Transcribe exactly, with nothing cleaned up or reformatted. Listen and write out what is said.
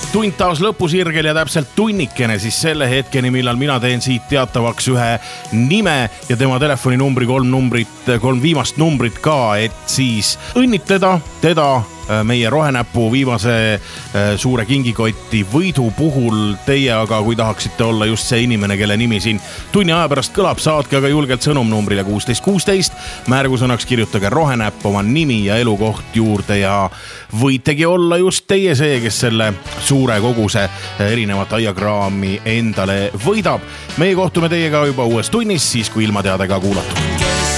tund taas lõpusirgel ja täpselt tunnikene siis selle hetkeni, millal mina teen siit teatavaks ühe nime ja tema telefoninumbri kolm numbrit, kolm viimast numbrit ka, et siis õnnitleda teda meie rohenäpu viimase suure kingikotti võidu puhul. Teie aga, kui tahaksite olla just see inimene, kelle nimi siin tunni aja pärast kõlab, saatke aga julgelt sõnum numbrile kuusteist kuusteist. Märgusõnaks kirjutage rohenäpp, oma nimi ja elukoht juurde ja võitegi olla just teie see, kes selle suure koguse erinevat aiakraami endale võidab. Meie kohtume teiega juba uues tunnis, siis kui ilmateadega kuulatud.